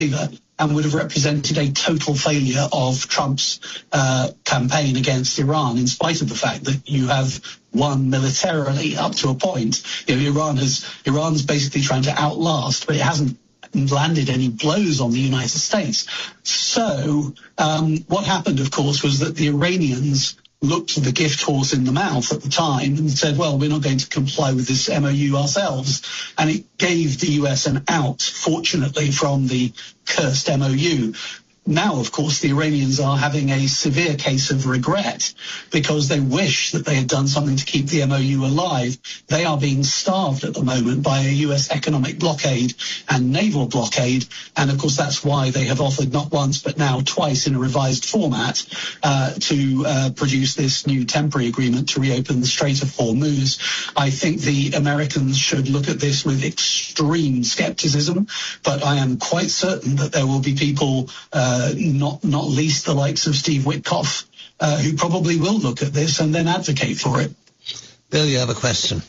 and would have represented a total failure of Trump's campaign against Iran, in spite of the fact that you have won militarily up to a point. Iran's basically trying to outlast, but it hasn't landed any blows on the United States. So what happened, of course, was that the Iranians looked the gift horse in the mouth at the time and said, well, we're not going to comply with this MOU ourselves. And it gave the US an out, fortunately, from the cursed MOU. Now, of course, the Iranians are having a severe case of regret because they wish that they had done something to keep the MOU alive. They are being starved at the moment by a US economic blockade and naval blockade. And, of course, that's why they have offered not once but now twice in a revised format to produce this new temporary agreement to reopen the Strait of Hormuz. I think the Americans should look at this with extreme skepticism, but I am quite certain that there will be people not least the likes of Steve Witkoff, who probably will look at this and then advocate for it. Bill, you have a question.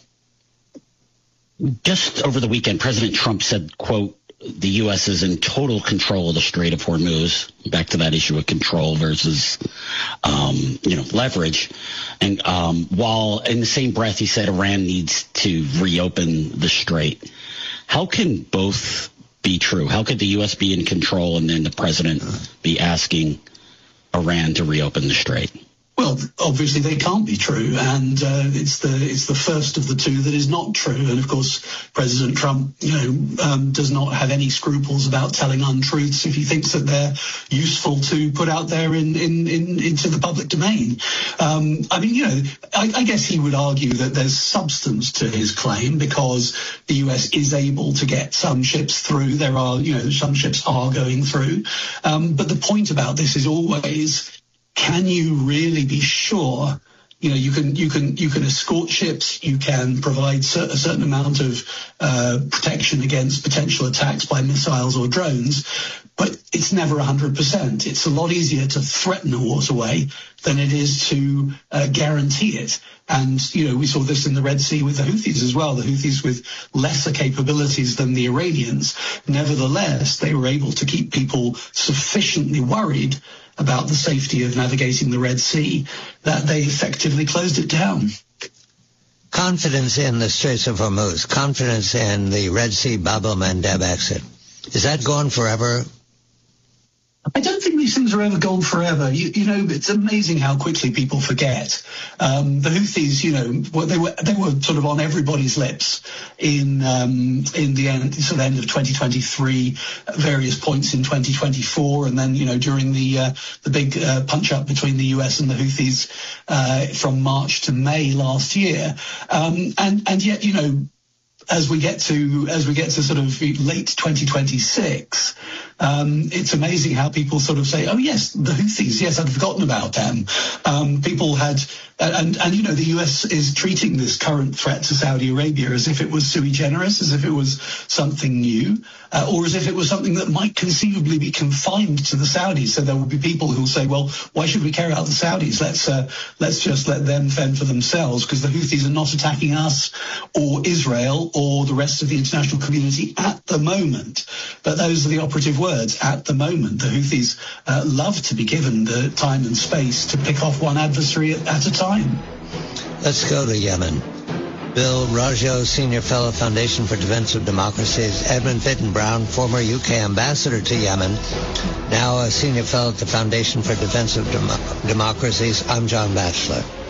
Just over the weekend, President Trump said, quote, the U.S. is in total control of the Strait of Hormuz. Back to that issue of control versus, leverage. And while in the same breath he said Iran needs to reopen the strait. How can both be true? How could the U.S. be in control and then the president be asking Iran to reopen the strait? Well, obviously they can't be true, and it's the first of the two that is not true. And of course, President Trump, does not have any scruples about telling untruths if he thinks that they're useful to put out there into the public domain. I guess he would argue that there's substance to his claim because the US is able to get some ships through. There are, some ships are going through, but the point about this is always, can you really be sure? You can escort ships, you can provide a certain amount of protection against potential attacks by missiles or drones, but it's never 100%. It's a lot easier to threaten a waterway than it is to guarantee it. And, we saw this in the Red Sea with the Houthis as well. The Houthis with lesser capabilities than the Iranians. Nevertheless, they were able to keep people sufficiently worried about the safety of navigating the Red Sea that they effectively closed it down. Confidence in the Straits of Hormuz, confidence in the Red Sea Bab el-Mandeb exit, is that gone forever? I don't think these things are ever gone forever. It's amazing how quickly people forget. The Houthis, they were sort of on everybody's lips in the end of 2023, various points in 2024, and then during the big punch up between the US and the Houthis from March to May last year, and yet as we get to sort of late 2026, it's amazing how people sort of say, oh yes, the Houthis, yes, I'd forgotten about them. People had, and the US is treating this current threat to Saudi Arabia as if it was sui generis, as if it was something new, or as if it was something that might conceivably be confined to the Saudis. So there will be people who will say, well, why should we care about the Saudis? Let's just let them fend for themselves, because the Houthis are not attacking us or Israel or the rest of the international community at the moment. But those are the operative words, at the moment. The Houthis love to be given the time and space to pick off one adversary at a time. Let's go to Yemen. Bill Raggio, Senior Fellow, Foundation for Defense of Democracies. Edmund Fitton-Brown, former UK Ambassador to Yemen, now a Senior Fellow at the Foundation for Defense of Democracies. I'm John Batchelor.